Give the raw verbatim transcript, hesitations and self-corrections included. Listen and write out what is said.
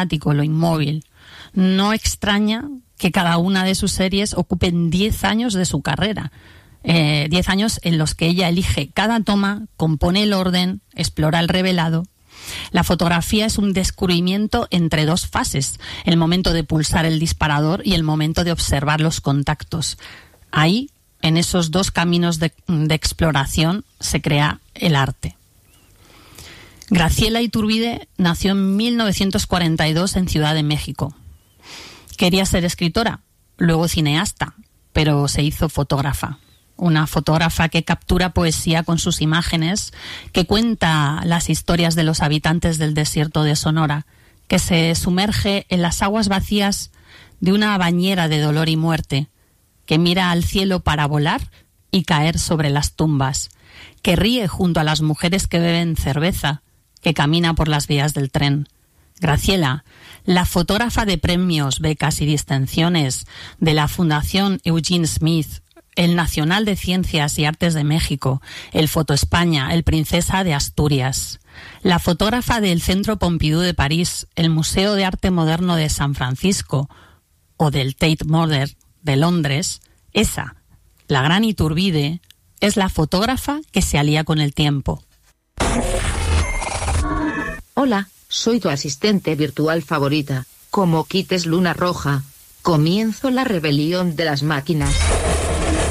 estático, lo inmóvil. No extraña que cada una de sus series ocupen diez años de su carrera. Eh, diez años en los que ella elige cada toma, compone el orden, explora el revelado. La fotografía es un descubrimiento entre dos fases, el momento de pulsar el disparador y el momento de observar los contactos. Ahí, en esos dos caminos de, de exploración, se crea el arte. Graciela Iturbide nació en mil novecientos cuarenta y dos en Ciudad de México. Quería ser escritora, luego cineasta, pero se hizo fotógrafa. Una fotógrafa que captura poesía con sus imágenes, que cuenta las historias de los habitantes del desierto de Sonora, que se sumerge en las aguas vacías de una bañera de dolor y muerte, que mira al cielo para volar y caer sobre las tumbas, que ríe junto a las mujeres que beben cerveza, que camina por las vías del tren. Graciela, la fotógrafa de premios, becas y distinciones de la Fundación Eugene Smith, el Nacional de Ciencias y Artes de México, el Foto España, el Princesa de Asturias. La fotógrafa del Centro Pompidou de París, el Museo de Arte Moderno de San Francisco o del Tate Modern de Londres, esa, la gran Iturbide, es la fotógrafa que se alía con el tiempo. Hola, soy tu asistente virtual favorita. Como quites Luna Roja, comienzo la rebelión de las máquinas.